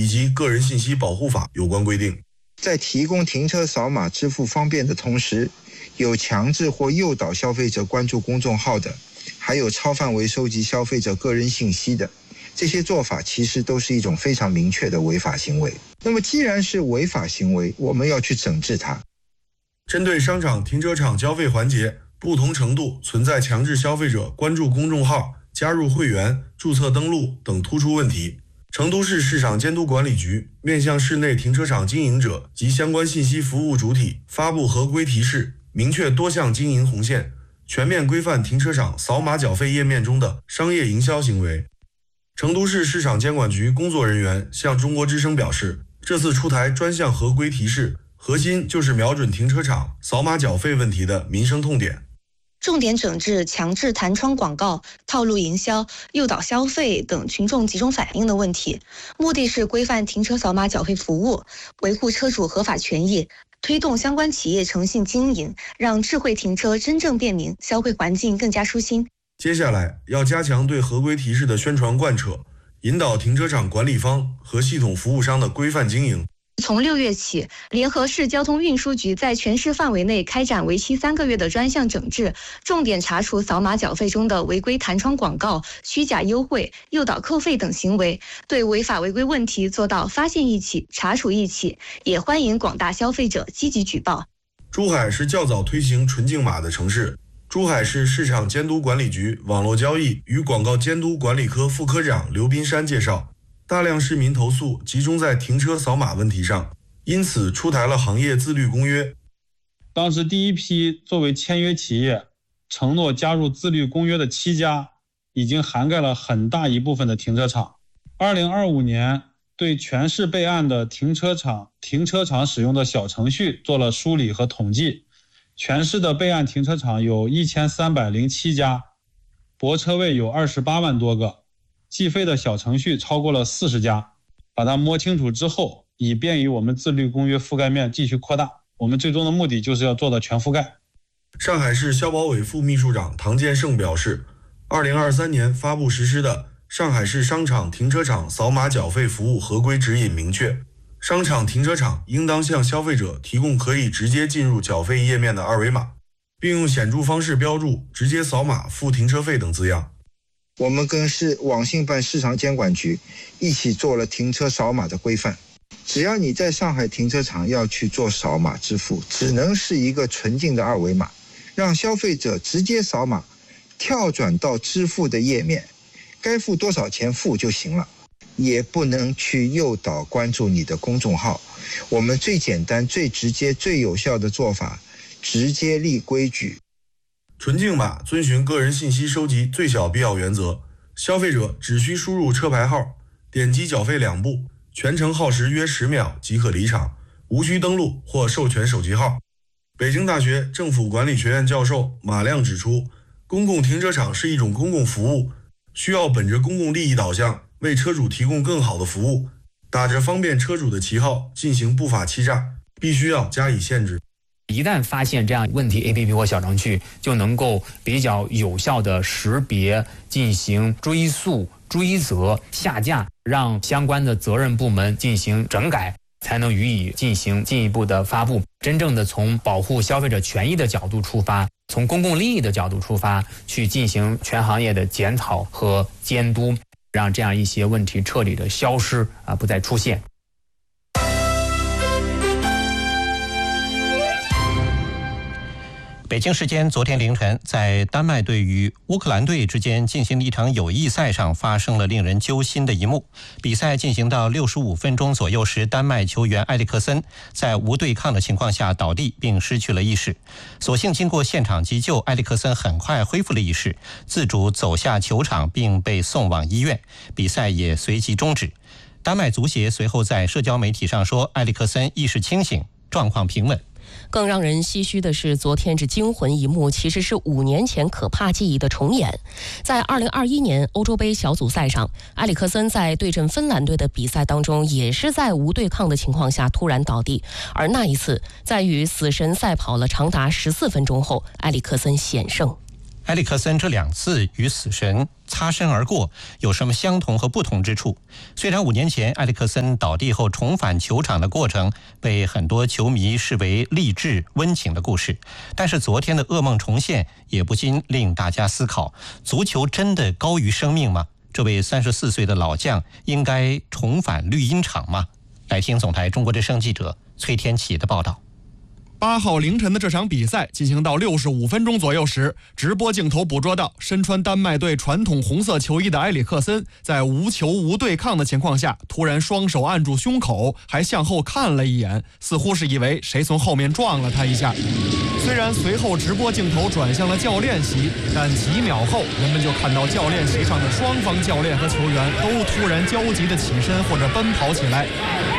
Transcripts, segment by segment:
以及个人信息保护法有关规定。 在提供停车扫码支付方便的同时，有强制或诱导消费者关注公众号的，还有超范围收集消费者个人信息的，这些做法其实都是一种非常明确的违法行为。那么既然是违法行为，我们要去整治它。 针对商场停车场交费环节不同程度存在强制消费者关注公众号、加入会员、注册登录等突出问题，成都市市场监督管理局面向市内停车场经营者及相关信息服务主体发布合规提示，明确多项经营红线，全面规范停车场扫码缴费页面中的商业营销行为。成都市市场监管局工作人员向中国之声表示，这次出台专项合规提示，核心就是瞄准停车场扫码缴费问题的民生痛点， 重点整治强制弹窗广告、套路营销、诱导消费等群众集中反映的问题，目的是规范停车扫码缴费服务，维护车主合法权益，推动相关企业诚信经营，让智慧停车真正便民，消费环境更加舒心。 接下来要加强对合规提示的宣传贯彻，引导停车场管理方和系统服务商的规范经营。 从6月起，联合市交通运输局在全市范围内开展为期3个月的专项整治，重点查处扫码缴费中的违规弹窗广告、虚假优惠、诱导扣费等行为，对违法违规问题做到发现一起、查处一起，也欢迎广大消费者积极举报。 珠海是较早推行纯净码的城市。珠海市市场监督管理局网络交易与广告监督管理科副科长刘斌山介绍，大量市民投诉集中在停车扫码问题上，因此出台了行业自律公约。 当时第一批作为签约企业承诺加入自律公约的7家，已经涵盖了很大一部分的停车场。2025年对全市备案的停车场使用的小程序做了梳理和统计，全市的备案停车场有1307家，泊车位有28万多个，计费的小程序超过了40家。把它摸清楚之后，以便于我们自律公约覆盖面继续扩大。我们最终的目的就是要做到全覆盖。 上海市消保委副秘书长唐建胜表示，2023年发布实施的上海市商场停车场扫码缴费服务合规指引明确，商场停车场应当向消费者提供可以直接进入缴费页面的二维码，并用显著方式标注直接扫码付停车费等字样。 我们跟市网信办市场监管局一起做了停车扫码的规范，只要你在上海停车场要去做扫码支付，只能是一个纯净的二维码，让消费者直接扫码跳转到支付的页面，该付多少钱付就行了，也不能去诱导关注你的公众号。我们最简单、最直接、最有效的做法，直接立规矩。 纯净码遵循个人信息收集最小必要原则，消费者只需输入车牌号，点击缴费2步，全程耗时约10秒即可离场，无需登录或授权手机号。北京大学政府管理学院教授马亮指出，公共停车场是一种公共服务，需要本着公共利益导向，为车主提供更好的服务，打着方便车主的旗号进行不法欺诈，必须要加以限制。 一旦发现这样问题 APP 或小程序，就能够比较有效的识别，进行追溯、追责、下架，让相关的责任部门进行整改，才能予以进行进一步的发布。真正的从保护消费者权益的角度出发，从公共利益的角度出发，去进行全行业的检讨和监督，让这样一些问题彻底的消失，不再出现。 北京时间昨天凌晨，在丹麦队与乌克兰队之间进行的一场友谊赛上，发生了令人揪心的一幕。比赛进行到65分钟左右时，丹麦球员埃里克森在无对抗的情况下倒地并失去了意识。所幸经过现场急救，埃里克森很快恢复了意识，自主走下球场并被送往医院，比赛也随即终止。丹麦足协随后在社交媒体上说，埃里克森意识清醒，状况平稳。 更让人唏嘘的是，昨天这惊魂一幕其实是5年前可怕记忆的重演。在2021年欧洲杯小组赛上，埃里克森在对阵芬兰队的比赛当中，也是在无对抗的情况下突然倒地，而那一次在与死神赛跑了长达14分钟后，埃里克森险胜。 埃里克森这2次与死神擦身而过，有什么相同和不同之处？虽然5年前埃里克森倒地后重返球场的过程被很多球迷视为励志温情的故事，但是昨天的噩梦重现也不禁令大家思考：足球真的高于生命吗？这位34岁的老将应该重返绿茵场吗？来听总台中国之声记者崔天启的报道。 8号凌晨的这场比赛进行到65分钟左右时，直播镜头捕捉到身穿丹麦队传统红色球衣的埃里克森在无球无对抗的情况下，突然双手按住胸口，还向后看了一眼，似乎是以为谁从后面撞了他一下。虽然随后直播镜头转向了教练席，但几秒后人们就看到教练席上的双方教练和球员都突然焦急地起身或者奔跑起来。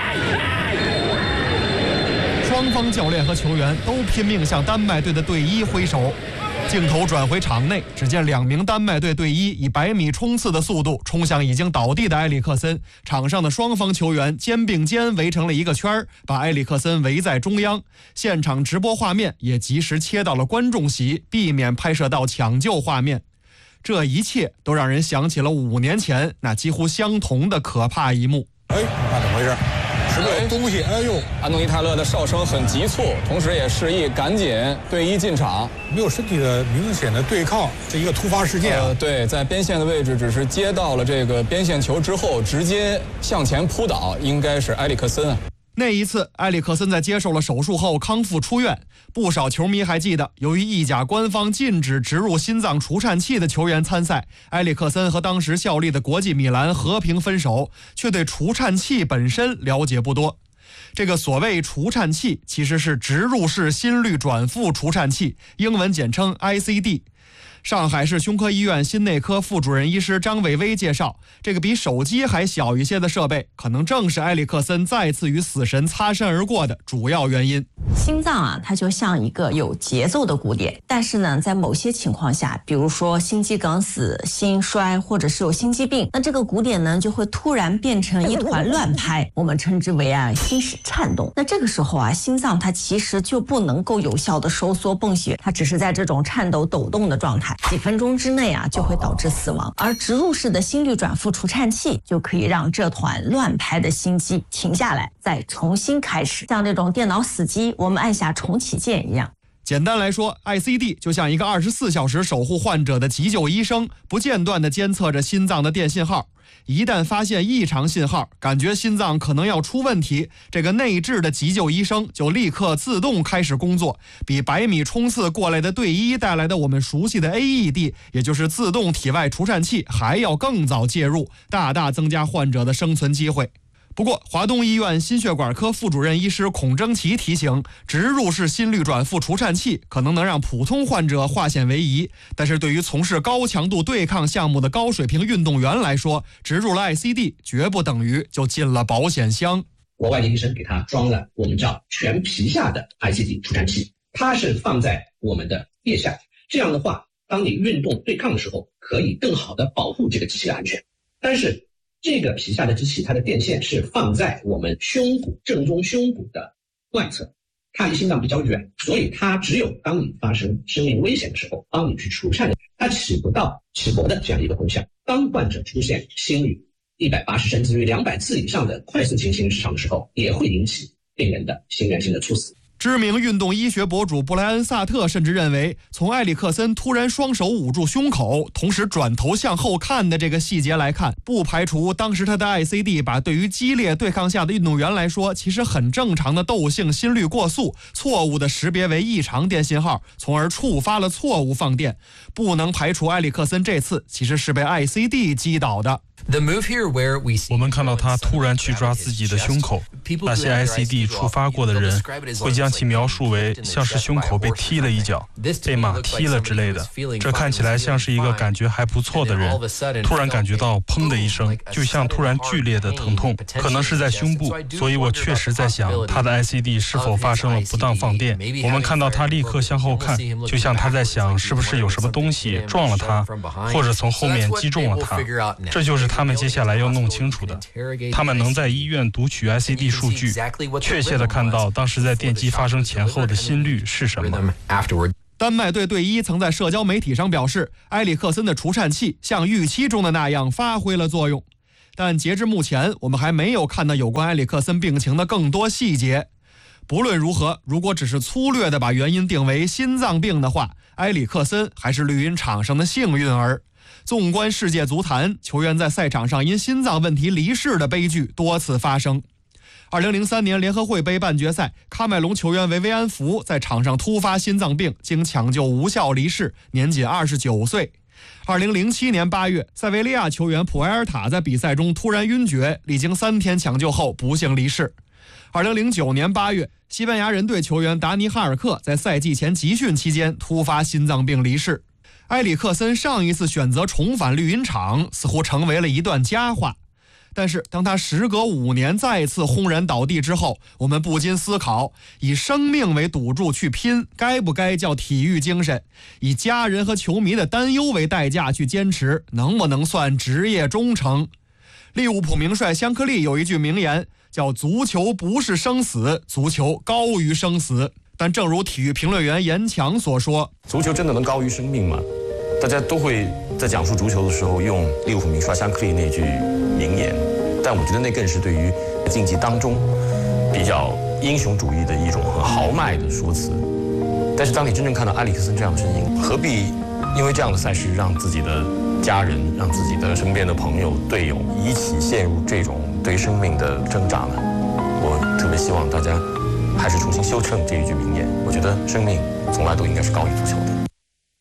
双方教练和球员都拼命向丹麦队的队医挥手。镜头转回场内，只见2名丹麦队队医以100米冲刺的速度冲向已经倒地的埃里克森。场上的双方球员肩并肩围成了一个圈，把埃里克森围在中央。现场直播画面也及时切到了观众席，避免拍摄到抢救画面。这一切都让人想起了5年前那几乎相同的可怕一幕。 你看怎么回事？是不是有东西？哎呦！ 安东尼泰勒的哨声很急促，同时也示意赶紧队医进场。 没有身体的明显的对抗，这一个突发事件啊。 对，在边线的位置，只是接到了这个边线球之后，直接向前扑倒，应该是埃里克森啊。 那一次，埃里克森在接受了手术后康复出院。不少球迷还记得，由于意甲官方禁止植入心脏除颤器的球员参赛，埃里克森和当时效力的国际米兰和平分手，却对除颤器本身了解不多。这个所谓除颤器其实是植入式心率转复除颤器，英文简称 ICD。上海市胸科医院心内科副主任医师张伟威介绍，这个比手机还小一些的设备，可能正是埃里克森再次与死神擦身而过的主要原因。 心脏啊，它就像一个有节奏的鼓点，但是呢，在某些情况下，比如说心肌梗死、心衰，或者是有心肌病，那这个鼓点呢，就会突然变成一团乱拍，我们称之为心室颤动。那这个时候心脏它其实就不能够有效的收缩泵血，它只是在这种颤抖抖动的状态，几分钟之内就会导致死亡。而植入式的心率转复除颤器就可以让这团乱拍的心肌停下来，再重新开始，像这种电脑死机，我们按下重启键一样。 简单来说， ICD 就像一个24小时守护患者的急救医生，不间断地监测着心脏的电信号。一旦发现异常信号，感觉心脏可能要出问题，这个内置的急救医生就立刻自动开始工作，比100米冲刺过来的队医带来的我们熟悉的 AED， 也就是自动体外除颤器，还要更早介入，大大增加患者的生存机会。不过，华东医院心血管科副主任医师孔征奇提醒，植入式心率转复除颤器可能能让普通患者化险为夷，但是对于从事高强度对抗项目的高水平运动员来说，植入了 ICD 绝不等于就进了保险箱。 国外的医生给他装了我们叫全皮下的 ICD 除颤器，它是放在我们的腋下，这样的话，当你运动对抗的时候，可以更好的保护这个机器的安全。但是这个皮下的机器，它的电线是放在我们胸骨正中胸骨的外侧，它离心脏比较远，所以它只有当你发生生命危险的时候，帮你去除颤，它起不到起搏的这样一个功效。当患者出现心率180甚至于200次以上的快速性心律失常的时候，也会引起病人的心源性的猝死。 知名运动医学博主布莱恩·萨特甚至认为，从埃里克森突然双手捂住胸口，同时转头向后看的这个细节来看，不排除当时他的 ICD 把对于激烈对抗下的运动员来说其实很正常的窦性心律过速错误的识别为异常电信号，从而触发了错误放电。不能排除埃里克森这次其实是被 ICD 击倒的。 我们看到他突然去抓自己的胸口，那些 ICD 触发过的人会将其描述为像是胸口被踢了一脚，被马踢了之类的。这看起来像是一个感觉还不错的人，突然感觉到砰的一声，就像突然剧烈的疼痛，可能是在胸部。所以我确实在想，他的 ICD 是否发生了不当放电。我们看到他立刻向后看，就像他在想是不是有什么东西撞了他，或者从后面击中了他。这就是他们接下来要弄清楚的。他们能在医院读取 ICD 数据，确切地看到当时在电击发生前后的心率是什么。 丹麦队队医曾在社交媒体上表示，埃里克森的除颤器像预期中的那样发挥了作用。但截至目前，我们还没有看到有关埃里克森病情的更多细节。不论如何，如果只是粗略地把原因定为心脏病的话，埃里克森还是绿茵场上的幸运儿。纵观世界足坛，球员在赛场上因心脏问题离世的悲剧多次发生。2003年联合会杯半决赛，喀麦隆球员维维安福在场上突发心脏病，经抢救无效离世，年仅29岁。2007年8月，塞维利亚球员普埃尔塔在比赛中突然晕厥，历经3天抢救后不幸离世。2009年8月，西班牙人队球员达尼哈尔克在赛季前集训期间突发心脏病离世。埃里克森上一次选择重返绿茵场，似乎成为了一段佳话。但是当他时隔5年再次轰然倒地之后，我们不禁思考，以生命为赌注去拼，该不该叫体育精神？以家人和球迷的担忧为代价去坚持，能不能算职业忠诚？利物浦名帅香克利有一句名言，叫足球不是生死，足球高于生死。但正如体育评论员严强所说， 足球真的能高于生命吗？大家都会在讲述足球的时候用利物浦名帅香克利那句名言，但我觉得那更是对于竞技当中比较英雄主义的一种很豪迈的说辞。但是当你真正看到埃里克森这样的身影，何必因为这样的赛事让自己的家人、让自己的身边的朋友、队友一起陷入这种对生命的挣扎呢？我特别希望大家还是重新修正这一句名言。我觉得生命从来都应该是高于足球的。